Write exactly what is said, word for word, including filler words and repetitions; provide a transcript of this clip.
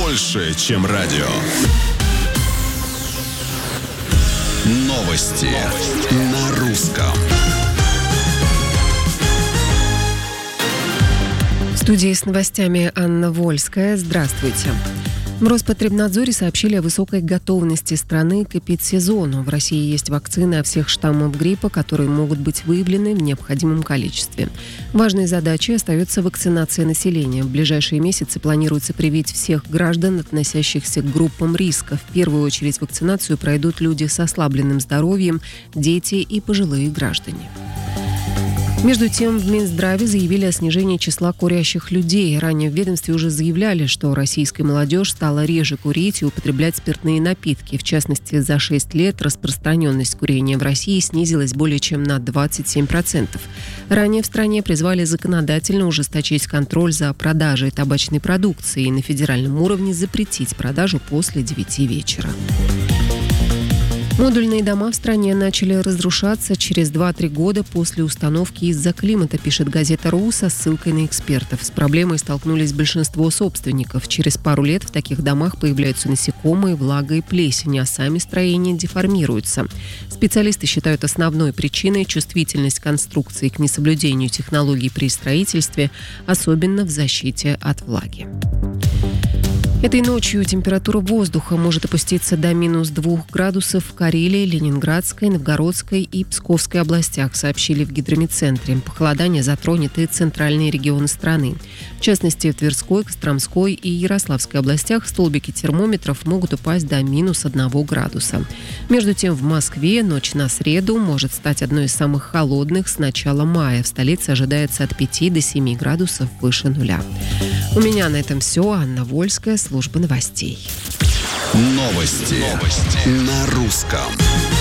больше, чем радио. Новости на русском. В студии с новостями Анна Вольская. Здравствуйте. В Роспотребнадзоре сообщили о высокой готовности страны к эпидсезону. В России есть вакцины от всех штаммов гриппа, которые могут быть выявлены в необходимом количестве. Важной задачей остается вакцинация населения. В ближайшие месяцы планируется привить всех граждан, относящихся к группам риска. В первую очередь вакцинацию пройдут люди с ослабленным здоровьем, дети и пожилые граждане. Между тем, в Минздраве заявили о снижении числа курящих людей. Ранее в ведомстве уже заявляли, что российская молодежь стала реже курить и употреблять спиртные напитки. В частности, за шесть лет распространенность курения в России снизилась более чем на двадцать семь процентов. Ранее в стране призвали законодательно ужесточить контроль за продажей табачной продукции и на федеральном уровне запретить продажу после девяти вечера. Модульные дома в стране начали разрушаться через два-три года после установки из-за климата, пишет газета РУ со ссылкой на экспертов. С проблемой столкнулись большинство собственников. Через пару лет в таких домах появляются насекомые, влага и плесень, а сами строения деформируются. Специалисты считают основной причиной чувствительность конструкции к несоблюдению технологий при строительстве, особенно в защите от влаги. Этой ночью температура воздуха может опуститься до минус двух градусов в Карелии, Ленинградской, Новгородской и Псковской областях, сообщили в гидрометцентре. Похолодание затронет и центральные регионы страны. В частности, в Тверской, Костромской и Ярославской областях столбики термометров могут упасть до минус одного градуса. Между тем, в Москве ночь на среду может стать одной из самых холодных с начала мая. В столице ожидается от пяти до семи градусов выше нуля. У меня на этом все. Анна Вольская, служба новостей. Новости, Новости. на русском.